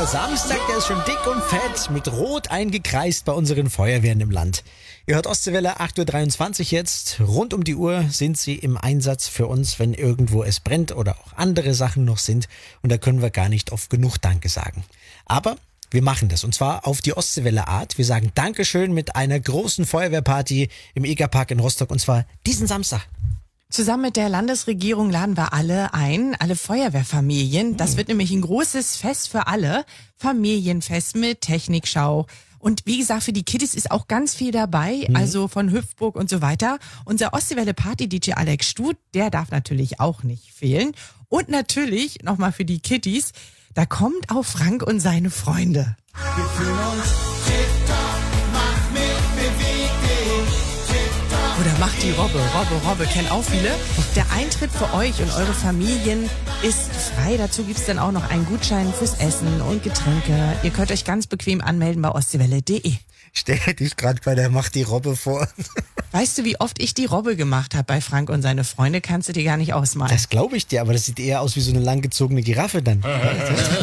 Der Samstag, der ist schon dick und fett mit Rot eingekreist bei unseren Feuerwehren im Land. Ihr hört Ostseewelle, 8.23 Uhr jetzt. Rund um die Uhr sind sie im Einsatz für uns, wenn irgendwo es brennt oder auch andere Sachen noch sind. Und da können wir gar nicht oft genug Danke sagen. Aber wir machen das, und zwar auf die Ostseewelle-Art. Wir sagen Dankeschön mit einer großen Feuerwehrparty im Egerpark in Rostock, und zwar diesen Samstag. Zusammen mit der Landesregierung laden wir alle ein, alle Feuerwehrfamilien. Das wird nämlich ein großes Fest für alle. Familienfest mit Technikschau. Und wie gesagt, für die Kiddies ist auch ganz viel dabei, also von Hüpfburg und so weiter. Unser Ostseewelle-Party-DJ Alex Stut, der darf natürlich auch nicht fehlen. Und natürlich, nochmal für die Kiddies, da kommt auch Frank und seine Freunde. Wir fühlen uns tipptopp, mach mit, beweg dich, tipptopp. Oder macht die Robbe, kennen auch viele. Der Eintritt für euch und eure Familien ist frei. Dazu gibt's dann auch noch einen Gutschein fürs Essen und Getränke. Ihr könnt euch ganz bequem anmelden bei ostseewelle.de. Stell dich gerade bei der Macht die Robbe vor. Weißt du, wie oft ich die Robbe gemacht habe bei Frank und seine Freunde? Kannst du dir gar nicht ausmalen. Das glaube ich dir, aber das sieht eher aus wie so eine langgezogene Giraffe dann.